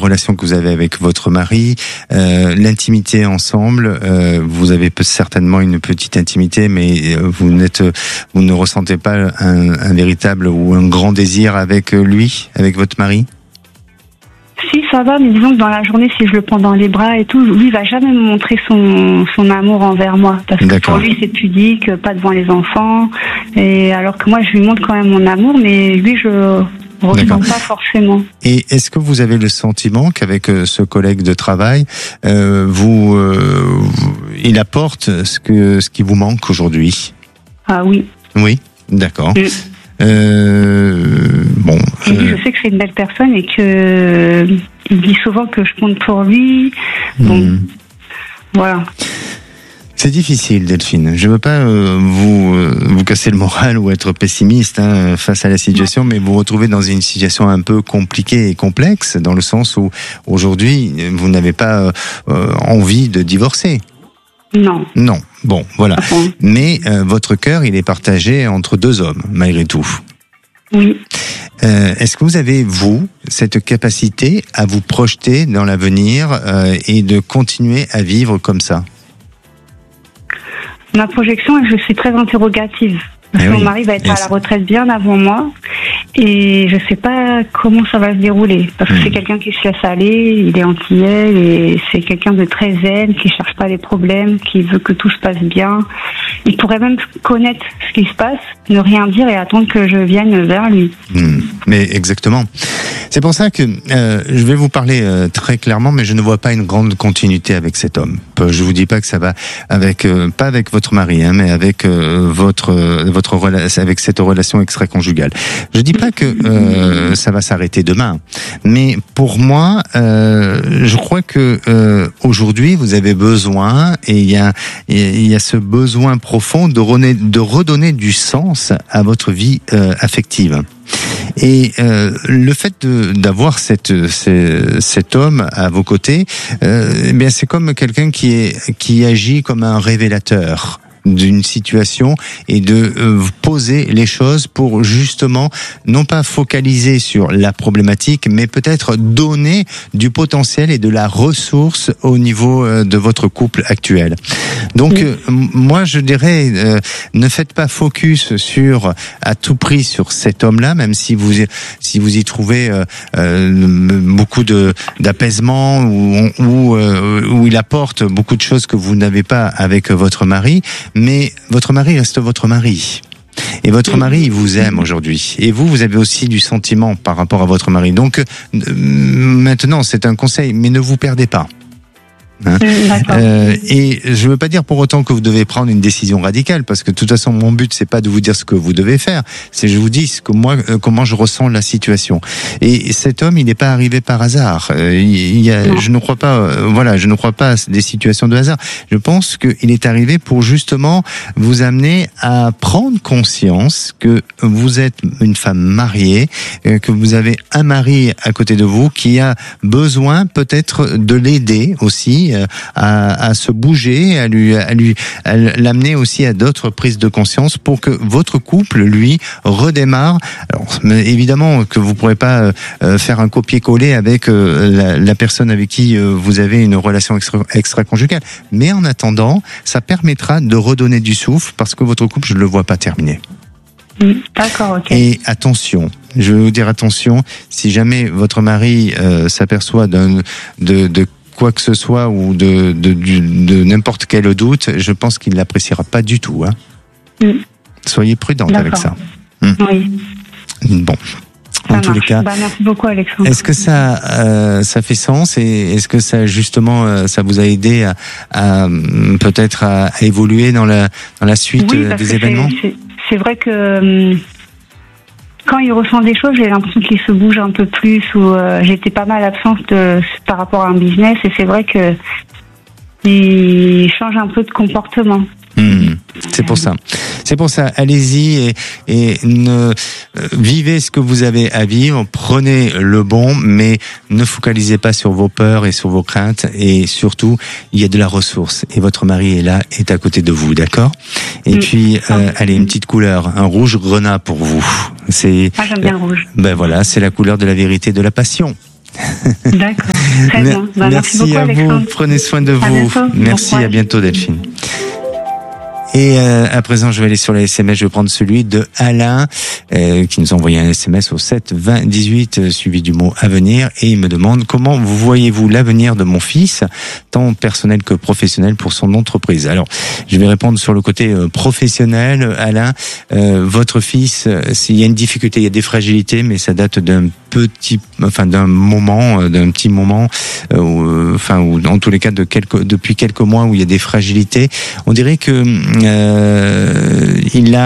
relation que vous avez avec votre mari, l'intimité ensemble. Vous avez certainement une petite intimité, mais vous ne ressentez pas un véritable ou un grand désir avec lui, avec votre mari? Si, ça va, mais disons que dans la journée, si je le prends dans les bras et tout, lui, il va jamais me montrer son amour envers moi. Parce que pour lui, c'est pudique, pas devant les enfants. Et alors que moi, je lui montre quand même mon amour, mais lui, je ressens pas forcément. Et est-ce que vous avez le sentiment qu'avec ce collègue de travail, il apporte ce qui vous manque aujourd'hui? Ah oui. Oui, d'accord. Bon. Je sais que c'est une belle personne et que il dit souvent que je compte pour lui. Bon, voilà. C'est difficile, Delphine. Je veux pas vous casser le moral ou être pessimiste face à la situation, mais vous retrouvez dans une situation un peu compliquée et complexe, dans le sens où aujourd'hui vous n'avez pas envie de divorcer. Non. Non. Bon, voilà. Mais votre cœur, il est partagé entre deux hommes, malgré tout. Oui. Est-ce que vous avez, vous, cette capacité à vous projeter dans l'avenir et de continuer à vivre comme ça? Ma projection, je suis très interrogative. Parce que mon mari va être à la retraite bien avant moi. Et je sais pas comment ça va se dérouler. Parce que c'est quelqu'un qui se laisse aller, il est antillais, et c'est quelqu'un de très zen, qui cherche pas les problèmes, qui veut que tout se passe bien. Il pourrait même connaître ce qui se passe, ne rien dire et attendre que je vienne vers lui. Mais exactement. C'est pour ça que je vais vous parler très clairement, mais je ne vois pas une grande continuité avec cet homme. Je vous dis pas que ça va avec pas avec votre mari, mais avec votre relation, avec cette relation extra-conjugale. Je dis pas que ça va s'arrêter demain, mais pour moi, je crois que aujourd'hui vous avez besoin, et il y a ce besoin profond de redonner du sens à votre vie affective. Et le fait d'avoir cet homme à vos côtés, eh bien c'est comme quelqu'un qui agit comme un révélateur d'une situation et de poser les choses pour justement non pas focaliser sur la problématique, mais peut-être donner du potentiel et de la ressource au niveau de votre couple actuel. Donc moi je dirais ne faites pas focus à tout prix sur cet homme-là, même si vous y trouvez beaucoup d'apaisement où il apporte beaucoup de choses que vous n'avez pas avec votre mari. Mais votre mari reste votre mari. Et votre mari, il vous aime aujourd'hui. Et vous avez aussi du sentiment par rapport à votre mari. Donc, maintenant, c'est un conseil, mais ne vous perdez pas. Et je veux pas dire pour autant que vous devez prendre une décision radicale, parce que de toute façon mon but c'est pas de vous dire ce que vous devez faire, c'est je vous dis comment je ressens la situation. Et cet homme, il n'est pas arrivé par hasard. Je ne crois pas, je ne crois pas à des situations de hasard. Je pense qu'il est arrivé pour justement vous amener à prendre conscience que vous êtes une femme mariée, que vous avez un mari à côté de vous qui a besoin peut-être de l'aider aussi à se bouger, à l'amener aussi à d'autres prises de conscience pour que votre couple, lui, redémarre. Alors, évidemment que vous pourrez pas faire un copier-coller avec la personne avec qui vous avez une relation extra-conjugale, mais en attendant, ça permettra de redonner du souffle parce que votre couple, je ne le vois pas terminé. D'accord, ok. Et attention, je vais vous dire attention, si jamais votre mari s'aperçoit de quoi que ce soit ou de n'importe quel doute, je pense qu'il l'appréciera pas du tout. Soyez prudente avec ça. Oui. Bon. En tous les cas, merci beaucoup, Alexandre. Est-ce que ça fait sens et est-ce que ça justement ça vous a aidé à peut-être à évoluer dans la suite des événements? C'est vrai que quand il ressent des choses, j'ai l'impression qu'il se bouge un peu plus, ou j'étais pas mal absente par rapport à un business, et c'est vrai que il change un peu de comportement. C'est pour ça. C'est pour ça. Allez-y et vivez ce que vous avez à vivre. Prenez le bon, mais ne focalisez pas sur vos peurs et sur vos craintes. Et surtout, il y a de la ressource. Et votre mari est là, est à côté de vous, d'accord? Et puis, allez, une petite couleur, un rouge grenat pour vous. J'aime bien le rouge. Ben voilà, c'est la couleur de la vérité, de la passion. D'accord, très bien. Merci beaucoup, à Alexandre. vous, prenez soin de vous. Merci, à bientôt Delphine. Et à présent, je vais aller sur les SMS. Je vais prendre celui de Alain qui nous a envoyé un SMS au 7 20 18 suivi du mot avenir, et il me demande comment vous voyez-vous l'avenir de mon fils, tant personnel que professionnel, pour son entreprise. Alors, je vais répondre sur le côté professionnel. Alain, votre fils, s'il y a une difficulté, il y a des fragilités, mais ça date d'un petit moment, ou en tous les cas depuis quelques mois où il y a des fragilités. On dirait que il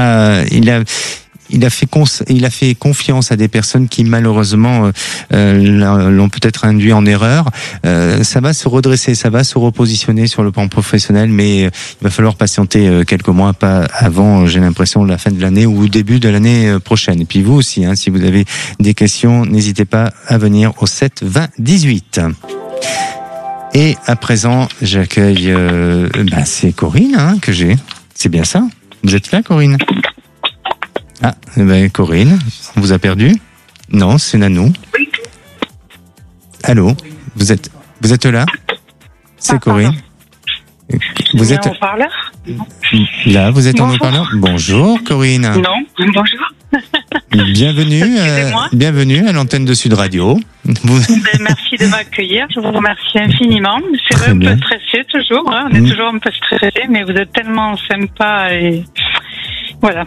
a fait confiance à des personnes qui malheureusement l'ont peut-être induit en erreur. Ça va se redresser, ça va se repositionner sur le plan professionnel, mais il va falloir patienter quelques mois, pas avant, j'ai l'impression, la fin de l'année ou au début de l'année prochaine. Et puis vous aussi, si vous avez des questions, n'hésitez pas à venir au 7 20 18. Et à présent, j'accueille c'est Corinne que j'ai. C'est bien ça? Vous êtes là, Corinne? Ah, Corinne, on vous a perdu? Non, c'est Nanou. Oui. Allô, vous êtes là? C'est Corinne. Vous êtes en haut-parleur? Là, vous êtes en haut-parleur? Bonjour, Corinne. Non, bonjour. Bienvenue à l'antenne de Sud Radio. Merci de m'accueillir, je vous remercie infiniment. C'est vrai, un peu stressé toujours, on est toujours un peu stressé, mais vous êtes tellement sympa et voilà.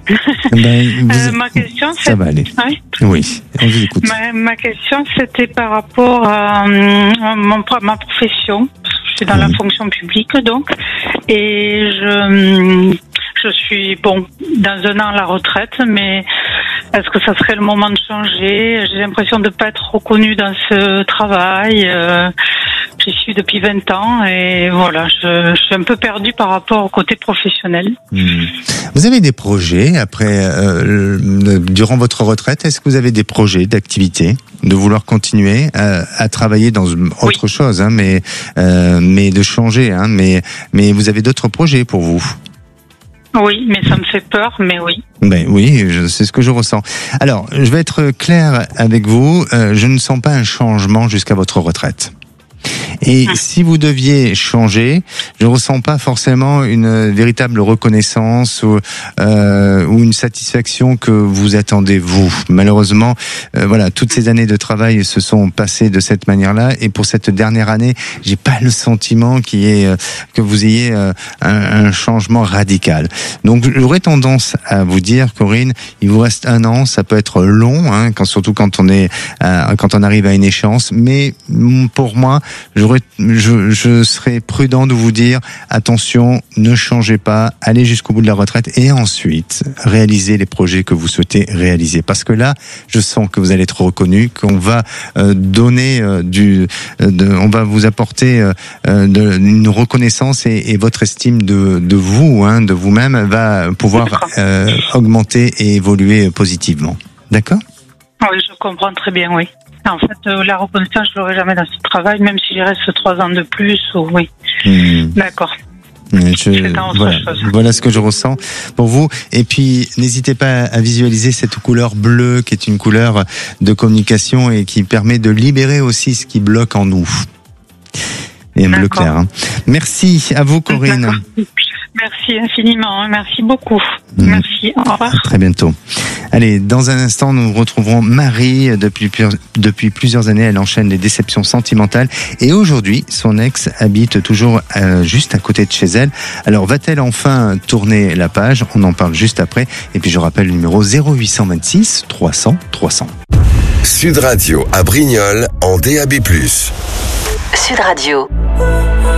Ma question, ça va aller. Oui, on vous écoute. Ma question, c'était par rapport à ma profession. Je suis dans la fonction publique, donc, et je suis dans un an à la retraite, mais est-ce que ça serait le moment de changer? J'ai l'impression de ne pas être reconnue dans ce travail. J'y suis depuis 20 ans et voilà, je suis un peu perdue par rapport au côté professionnel. Vous avez des projets après, durant votre retraite? Est-ce que vous avez des projets d'activité, de vouloir continuer à travailler dans autre chose, mais de changer, mais vous avez d'autres projets pour vous? Oui, mais ça me fait peur, mais oui. Oui, c'est ce que je ressens. Alors, je vais être clair avec vous, je ne sens pas un changement jusqu'à votre retraite. Et si vous deviez changer, je ne ressens pas forcément une véritable reconnaissance ou une satisfaction que vous attendez vous. Malheureusement, toutes ces années de travail se sont passées de cette manière-là, et pour cette dernière année, j'ai pas le sentiment que vous ayez un changement radical. Donc, j'aurais tendance à vous dire, Corinne, il vous reste un an, ça peut être long, surtout quand on arrive à une échéance, mais pour moi, je serais prudent de vous dire, attention, ne changez pas, allez jusqu'au bout de la retraite et ensuite réalisez les projets que vous souhaitez réaliser. Parce que là, je sens que vous allez être reconnu, qu'on va on va vous apporter une reconnaissance, et votre estime de vous, de vous-même, va pouvoir augmenter et évoluer positivement. D'accord? Oui, je comprends très bien, oui. En fait, la reconnaissance, je l'aurai jamais dans ce travail, même s'il reste 3 ans de plus, oui. D'accord. Voilà ce que je ressens pour vous. Et puis, n'hésitez pas à visualiser cette couleur bleue, qui est une couleur de communication et qui permet de libérer aussi ce qui bloque en nous. Et un bleu clair. Merci à vous, Corinne. D'accord. Merci infiniment, merci beaucoup. Merci, au revoir. À très bientôt. Allez, dans un instant, nous retrouverons Marie. Depuis plusieurs années, elle enchaîne les déceptions sentimentales. Et aujourd'hui, son ex habite toujours juste à côté de chez elle. Alors, va-t-elle enfin tourner la page? On en parle juste après. Et puis, je rappelle le numéro 0826 300 300. Sud Radio à Brignoles en DAB+. Sud Radio.